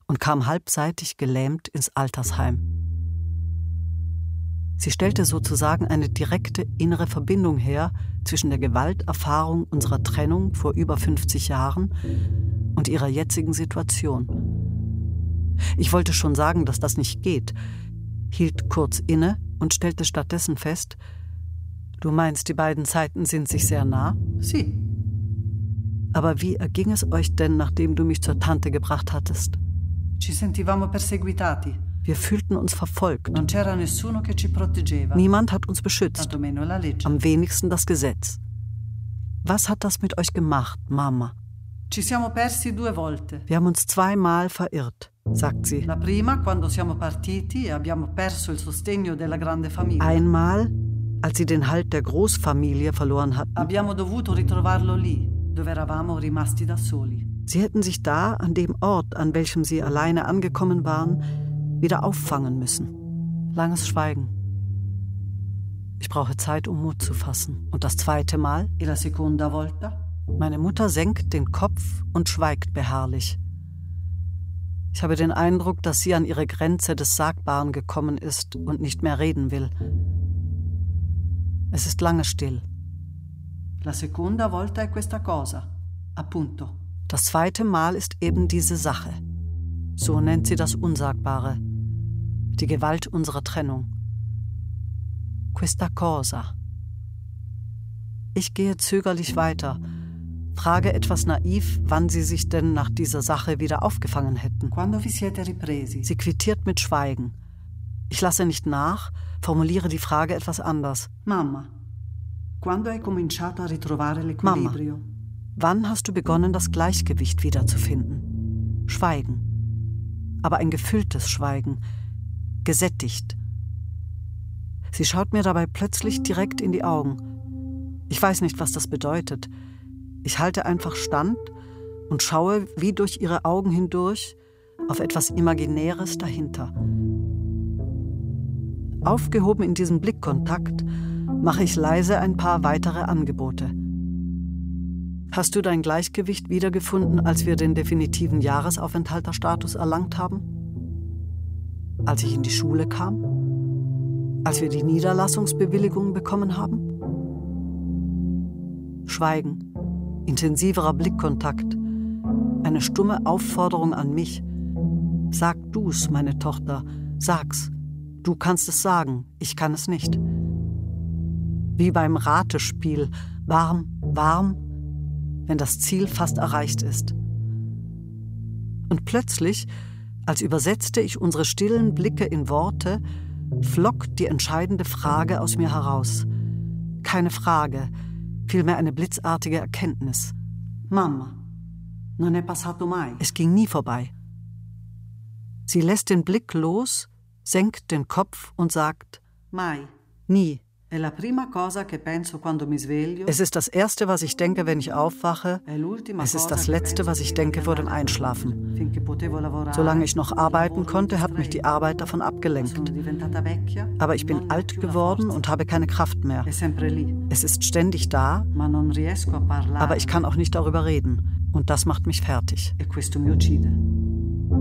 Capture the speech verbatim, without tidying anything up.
und kam halbseitig gelähmt ins Altersheim. Sie stellte sozusagen eine direkte innere Verbindung her zwischen der Gewalterfahrung unserer Trennung vor über fünfzig Jahren und ihrer jetzigen Situation. Ich wollte schon sagen, dass das nicht geht, hielt kurz inne und stellte stattdessen fest: Du meinst, die beiden Zeiten sind sich sehr nah? Sì. Aber wie erging es euch denn, nachdem du mich zur Tante gebracht hattest? Ci sentivamo perseguitati. Wir fühlten uns verfolgt. Non c'era nessuno che ci proteggeva. Niemand hat uns beschützt. Tanto meno la legge. Am wenigsten das Gesetz. Was hat das mit euch gemacht, Mama? Ci siamo persi due volte. Wir haben uns zweimal verirrt, sagt sie. La prima quando siamo partiti e abbiamo perso il sostegno della grande famiglia. Einmal, als sie den Halt der Großfamilie verloren hatten. Abbiamo dovuto ritrovarlo lì, dove eravamo rimasti da soli. Sie hätten sich da, an dem Ort, an welchem sie alleine angekommen waren, wieder auffangen müssen. Langes Schweigen. Ich brauche Zeit, um Mut zu fassen. Und das zweite Mal? E la seconda volta? Meine Mutter senkt den Kopf und schweigt beharrlich. Ich habe den Eindruck, dass sie an ihre Grenze des Sagbaren gekommen ist und nicht mehr reden will. Es ist lange still. La seconda volta è questa cosa, appunto. Das zweite Mal ist eben diese Sache. So nennt sie das Unsagbare. Die Gewalt unserer Trennung. Questa cosa. Ich gehe zögerlich weiter, frage etwas naiv, wann sie sich denn nach dieser Sache wieder aufgefangen hätten. Quando vi siete ripresi? Sie quittiert mit Schweigen. Ich lasse nicht nach, formuliere die Frage etwas anders. Mamma, quando hai cominciato a ritrovare l'equilibrio? Mama, wann hast du begonnen, das Gleichgewicht wiederzufinden? Schweigen. Aber ein gefülltes Schweigen, gesättigt. Sie schaut mir dabei plötzlich direkt in die Augen. Ich weiß nicht, was das bedeutet. Ich halte einfach stand und schaue wie durch ihre Augen hindurch auf etwas Imaginäres dahinter. Aufgehoben in diesem Blickkontakt mache ich leise ein paar weitere Angebote. Hast du dein Gleichgewicht wiedergefunden, als wir den definitiven Jahresaufenthalterstatus erlangt haben? Als ich in die Schule kam? Als wir die Niederlassungsbewilligung bekommen haben? Schweigen, intensiverer Blickkontakt, eine stumme Aufforderung an mich. Sag du's, meine Tochter, sag's. Du kannst es sagen, ich kann es nicht. Wie beim Ratespiel, warm, warm, wenn das Ziel fast erreicht ist. Und plötzlich, als übersetzte ich unsere stillen Blicke in Worte, flockt die entscheidende Frage aus mir heraus. Keine Frage, vielmehr eine blitzartige Erkenntnis. Mama, non è passato mai. Es ging nie vorbei. Sie lässt den Blick los, senkt den Kopf und sagt: Mai. Nie. È la prima cosa che penso quando mi sveglio. Es ist das Erste, was ich denke, wenn ich aufwache. Es ist das Letzte, was ich denke vor dem Einschlafen. Solange ich noch arbeiten konnte, hat mich die Arbeit davon abgelenkt. Aber ich bin alt geworden und habe keine Kraft mehr. Es ist ständig da, aber ich kann auch nicht darüber reden. Und das macht mich fertig. E questo mi uccide.